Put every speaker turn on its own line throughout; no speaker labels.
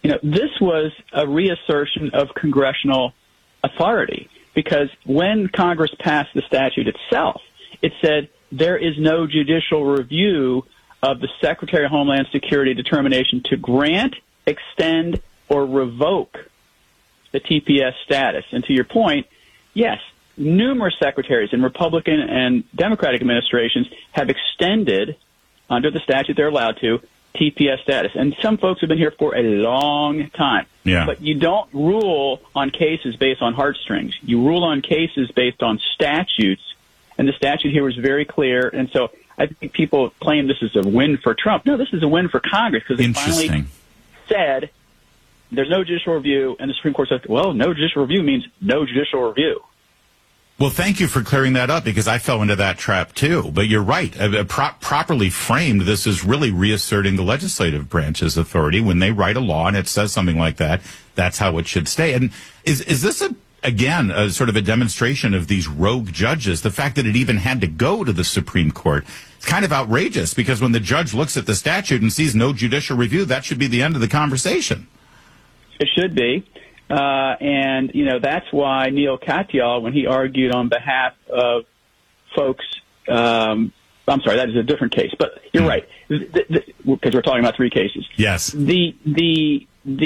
this was a reassertion of congressional authority, because when Congress passed the statute itself, it said there is no judicial review of the Secretary of Homeland Security determination to grant, extend, or revoke the TPS status. And to your point, yes, numerous secretaries in Republican and Democratic administrations have extended, under the statute they're allowed to, TPS status. And some folks have been here for a long time.
Yeah.
But you don't rule on cases based on heartstrings. You rule on cases based on statutes, and the statute here was very clear. And so I think people claim this is a win for Trump. No, this is a win for Congress, because they finally said there's no judicial review, and the Supreme Court said, well, no judicial review means no judicial review.
Well, thank you for clearing that up, because I fell into that trap too. But you're right. Properly framed, this is really reasserting the legislative branch's authority. When they write a law and it says something like that, that's how it should stay. And is this again, a sort of a demonstration of these rogue judges? The fact that it even had to go to the Supreme Court, it's kind of outrageous, because when the judge looks at the statute and sees no judicial review, that should be the end of the conversation.
It should be. And, that's why Neil Katyal, when he argued on behalf of folks, I'm sorry, that is a different case, but you're right, because we're talking about three cases.
Yes.
The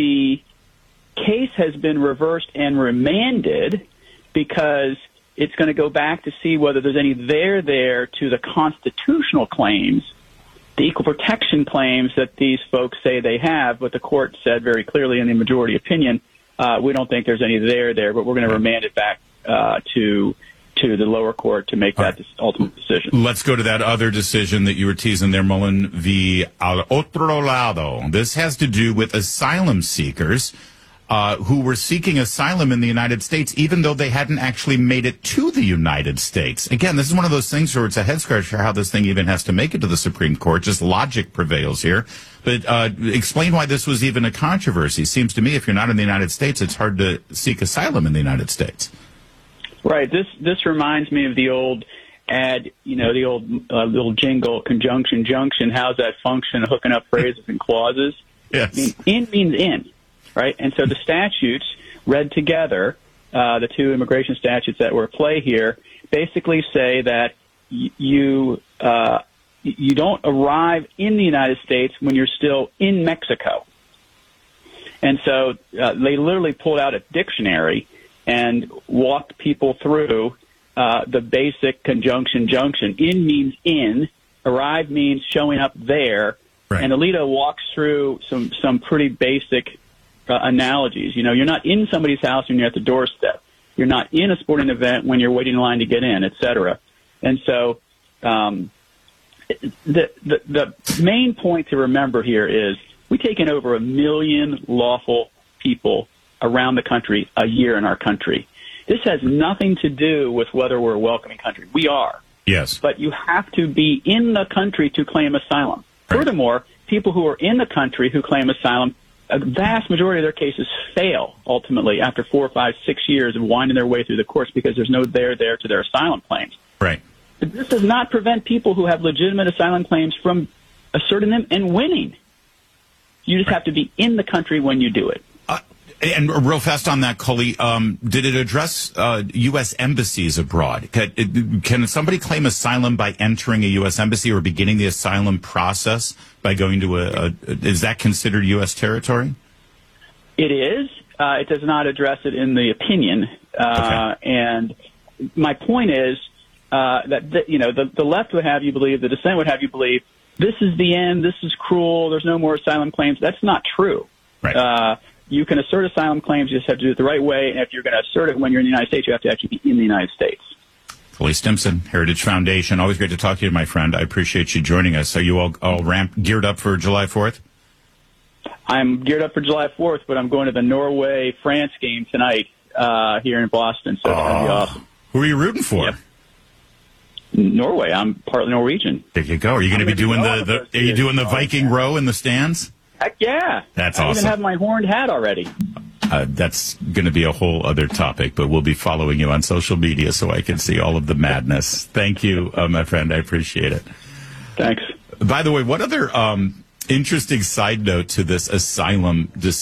case has been reversed and remanded because it's going to go back to see whether there's any there to the constitutional claims, the equal protection claims that these folks say they have. But the court said very clearly in the majority opinion, we don't think there's any there, but we're going to remand it back to the lower court to make that ultimate decision.
Let's go to that other decision that you were teasing there, Mullen v. Al Otro Lado. This has to do with asylum seekers who were seeking asylum in the United States, even though they hadn't actually made it to the United States. Again, this is one of those things where it's a head-scratcher how this thing even has to make it to the Supreme Court. Just logic prevails here. But explain why this was even a controversy. Seems to me if you're not in the United States, it's hard to seek asylum in the United States.
Right. This reminds me of the old ad, the old little jingle, conjunction, junction. How's that function? Hooking up phrases and clauses.
Yes.
In means in. Right, and so the statutes read together, the two immigration statutes that were at play here, basically say that you don't arrive in the United States when you're still in Mexico. And so they literally pulled out a dictionary and walked people through the basic conjunction junction. In means in, arrive means showing up there, right. And Alito walks through some pretty basic analogies. You're not in somebody's house when you're at the doorstep. You're not in a sporting event when you're waiting in line to get in, et cetera. And so the main point to remember here is we take in over 1 million lawful people around the country a year in our country. This has nothing to do with whether we're a welcoming country. We are.
Yes.
But you have to be in the country to claim asylum. Right. Furthermore, people who are in the country who claim asylum, a vast majority of their cases fail ultimately after 4, 5, 6 years of winding their way through the courts because there's no there to their asylum claims.
Right.
But this does not prevent people who have legitimate asylum claims from asserting them and winning. You just have to be in the country when you do it.
And real fast on that, Cully, did it address U.S. embassies abroad? Can somebody claim asylum by entering a U.S. embassy or beginning the asylum process by going to is that considered U.S. territory?
It is. It does not address it in the opinion. Okay. And my point is that the left would have you believe, the dissent would have you believe, this is the end, this is cruel, there's no more asylum claims. That's not true.
Right.
You can assert asylum claims, you just have to do it the right way, and if you're going to assert it when you're in the United States, you have to actually be in the United States.
Cully Stimson, Heritage Foundation. Always great to talk to you, my friend. I appreciate you joining us. Are you all geared up for July 4th?
I'm geared up for July 4th, but I'm going to the Norway-France game tonight here in Boston, so it's going to be awesome.
Who are you rooting for?
Yep. Norway. I'm partly Norwegian.
There you go. Are you going to be doing the Viking row in the stands?
Heck yeah.
That's awesome.
I even have my horned hat already.
That's going to be a whole other topic, but we'll be following you on social media so I can see all of the madness. Thank you, my friend. I appreciate it.
Thanks.
By the way, what other interesting side note to this asylum decision?